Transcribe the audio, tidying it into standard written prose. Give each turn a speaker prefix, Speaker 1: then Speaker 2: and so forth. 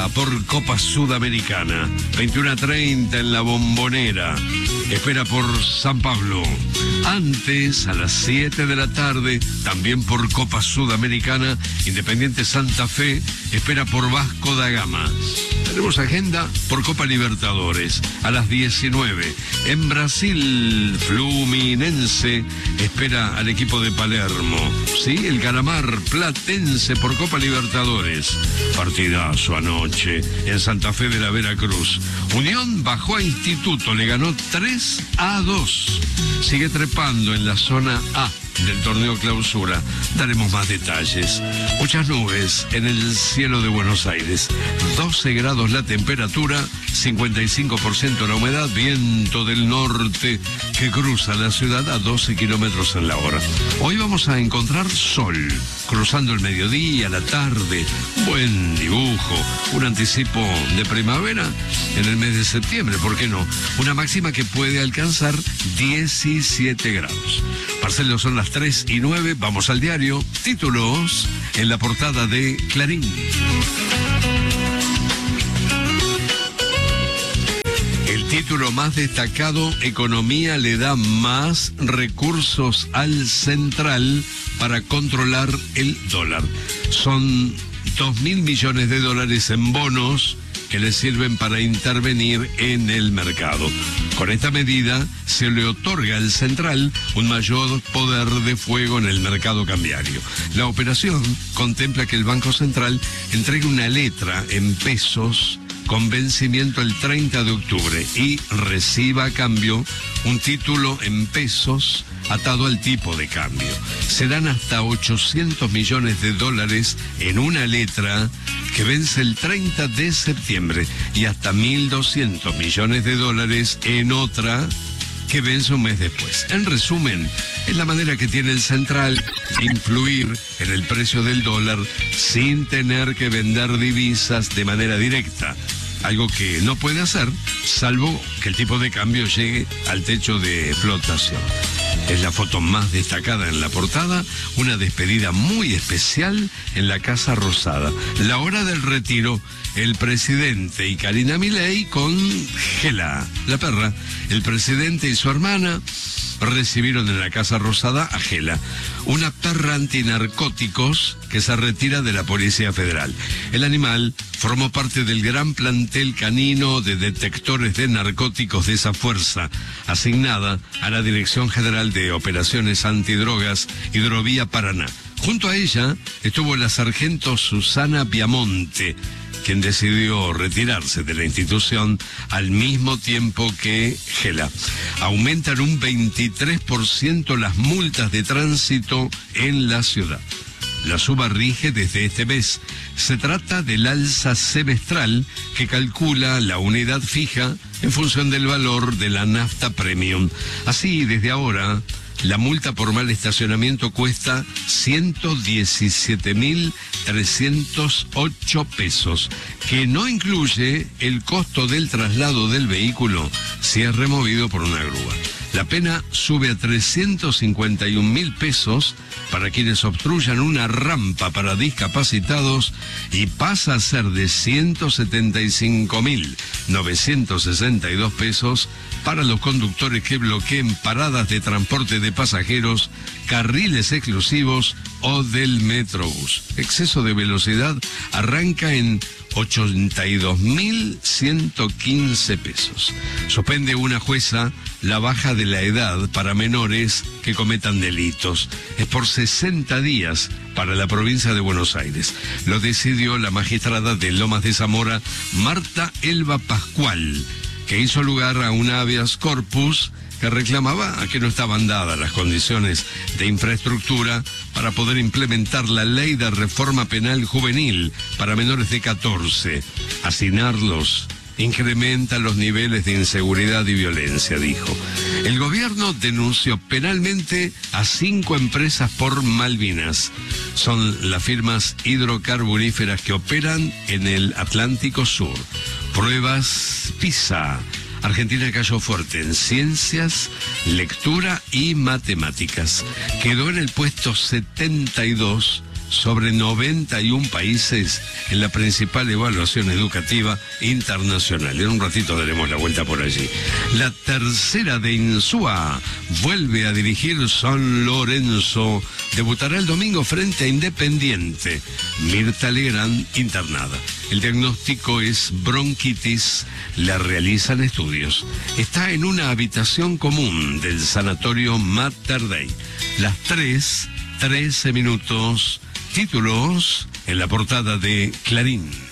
Speaker 1: Agenda por Copa Sudamericana. 21:30 en La Bombonera. Espera por San Pablo. Antes, a las 7 de la tarde, también por Copa Sudamericana, Independiente Santa Fe espera por Vasco da Gama. Tenemos agenda por Copa Libertadores a las 19. En Brasil, Fluminense espera al equipo de Palermo. Sí, el Calamar Platense por Copa Libertadores. Partidazo anoche en Santa Fe de la Veracruz. Unión bajó a Instituto, le ganó 3-2. Sigue trepando en la zona A del torneo Clausura. Daremos más detalles. Muchas nubes en el cielo de Buenos Aires. 12 grados la temperatura, 55% la humedad, viento del norte que cruza la ciudad a 12 kilómetros en la hora. Hoy vamos a encontrar sol, cruzando el mediodía, la tarde. Buen dibujo, un anticipo de primavera en el mes de septiembre, ¿por qué no? Una máxima que puede alcanzar 17 grados. Marcelo, son las 3:09, vamos al diario. Títulos en la portada de Clarín. El título más destacado: Economía le da más recursos al central para controlar el dólar. Son 2.000 millones de dólares en bonos que le sirven para intervenir en el mercado. Con esta medida se le otorga al central un mayor poder de fuego en el mercado cambiario. La operación contempla que el Banco Central entregue una letra en pesos con vencimiento el 30 de octubre y reciba a cambio un título en pesos atado al tipo de cambio. Serán hasta 800 millones de dólares en una letra que vence el 30 de septiembre y hasta 1.200 millones de dólares en otra que vence un mes después. En resumen, es la manera que tiene el central de influir en el precio del dólar sin tener que vender divisas de manera directa. Algo que no puede hacer, salvo que el tipo de cambio llegue al techo de flotación. Es la foto más destacada en la portada, una despedida muy especial en la Casa Rosada. La hora del retiro, el presidente y Karina Milei con Gela, la perra. El presidente y su hermana recibieron en la Casa Rosada a Gela, una perra antinarcóticos que se retira de la Policía Federal. El animal formó parte del gran plantel canino de detectores de narcóticos de esa fuerza, asignada a la Dirección General de Operaciones Antidrogas Hidrovía Paraná. Junto a ella estuvo la sargento Susana Piamonte, quien decidió retirarse de la institución al mismo tiempo que Gela. Aumentan un 23% las multas de tránsito en la ciudad. La suba rige desde este mes. Se trata del alza semestral que calcula la unidad fija en función del valor de la nafta premium. Así, desde ahora, la multa por mal estacionamiento cuesta 117.308 pesos, que no incluye el costo del traslado del vehículo si es removido por una grúa. La pena sube a 351.000 pesos para quienes obstruyan una rampa para discapacitados y pasa a ser de 175.962 pesos para los conductores que bloqueen paradas de transporte de pasajeros, carriles exclusivos o del Metrobús. Exceso de velocidad arranca en 82.115 pesos. Suspende una jueza la baja de la edad para menores que cometan delitos. Es por 60 días para la provincia de Buenos Aires. Lo decidió la magistrada de Lomas de Zamora, Marta Elba Pascual, que hizo lugar a un habeas corpus que reclamaba a que no estaban dadas las condiciones de infraestructura para poder implementar la ley de reforma penal juvenil para menores de 14. Hacinarlos incrementa los niveles de inseguridad y violencia, dijo. El gobierno denunció penalmente a 5 empresas por Malvinas. Son las firmas hidrocarburíferas que operan en el Atlántico Sur. Pruebas PISA. Argentina cayó fuerte en ciencias, lectura y matemáticas. Quedó en el puesto 72 sobre 91 países en la principal evaluación educativa internacional. En un ratito daremos la vuelta por allí. La tercera de Insúa vuelve a dirigir San Lorenzo. Debutará el domingo frente a Independiente. Mirta Legrand internada. El diagnóstico es bronquitis. La realizan estudios. Está en una habitación común del sanatorio Mater Dei. Las 3:13 minutos. Títulos en la portada de Clarín.